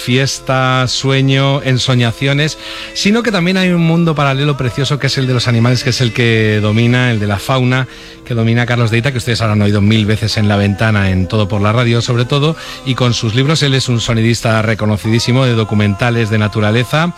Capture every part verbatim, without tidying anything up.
fiesta, sueño, ensoñaciones, sino que también hay un mundo paralelo precioso que es el de los animales, que es el que domina, el de la fauna, que domina Carlos Deita, que ustedes habrán oído mil veces en La Ventana, en Todo por la Radio sobre todo, y con sus libros. Él es un sonidista reconocidísimo de documentales de naturaleza.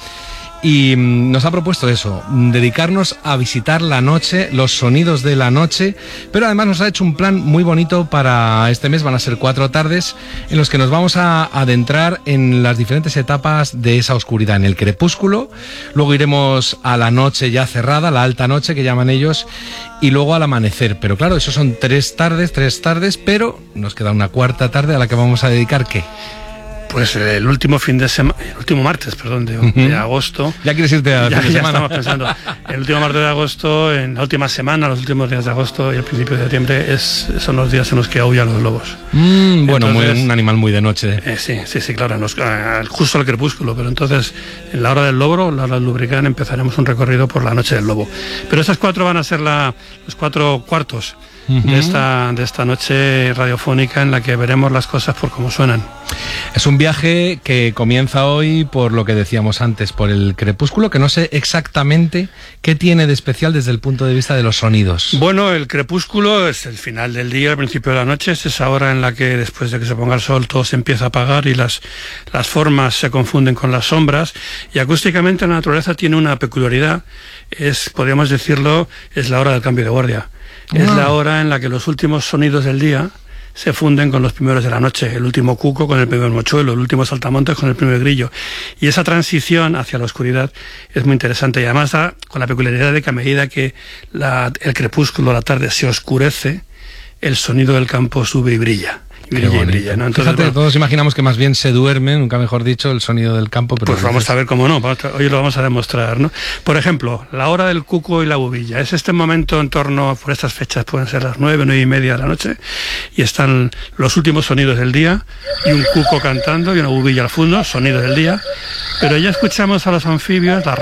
Y nos ha propuesto eso, dedicarnos a visitar la noche, los sonidos de la noche, pero además nos ha hecho un plan muy bonito para este mes. Van a ser cuatro tardes en los que nos vamos a adentrar en las diferentes etapas de esa oscuridad, en el crepúsculo, luego iremos a la noche ya cerrada, la alta noche que llaman ellos, y luego al amanecer. Pero claro, eso son tres tardes, tres tardes, pero nos queda una cuarta tarde a la que vamos a dedicar, ¿qué? Pues el último fin de semana, el último martes, perdón, de, uh-huh. de agosto. ¿Ya quieres irte a ya, fin de ya semana? Estamos pensando. El último martes de agosto, en la última semana, los últimos días de agosto y el principio de septiembre, es, son los días en los que aúllan los lobos. Mm, bueno, entonces, muy, un animal muy de noche. Eh, sí, sí, sí, claro, nos, eh, justo al crepúsculo, pero entonces en la hora del lobo, la hora del lubricán, empezaremos un recorrido por la noche del lobo. Pero esas cuatro van a ser la, los cuatro cuartos uh-huh. de, esta, de esta noche radiofónica en la que veremos las cosas por cómo suenan. Es un viaje que comienza hoy por lo que decíamos antes, por el crepúsculo, que no sé exactamente qué tiene de especial desde el punto de vista de los sonidos. Bueno, el crepúsculo es el final del día, el principio de la noche, es esa hora en la que después de que se ponga el sol todo se empieza a apagar y las, las formas se confunden con las sombras, y acústicamente la naturaleza tiene una peculiaridad, es, podríamos decirlo, es la hora del cambio de guardia. Ah. Es la hora en la que los últimos sonidos del día se funden con los primeros de la noche, el último cuco con el primer mochuelo, el último saltamontes con el primer grillo. Y esa transición hacia la oscuridad es muy interesante, y además da con la peculiaridad de que a medida que la, el crepúsculo, la tarde, se oscurece, el sonido del campo sube y brilla. Brilla y brilla, ¿no? Entonces, fíjate, bueno, todos imaginamos que más bien se duerme, nunca mejor dicho, el sonido del campo. Pero pues vamos a ver cómo no, hoy lo vamos a demostrar, ¿no? Por ejemplo, la hora del cuco y la bubilla. Es este momento en torno, por estas fechas pueden ser las nueve, nueve y media de la noche, y están los últimos sonidos del día, y un cuco cantando y una bubilla al fondo, sonidos del día. Pero ya escuchamos a los anfibios, las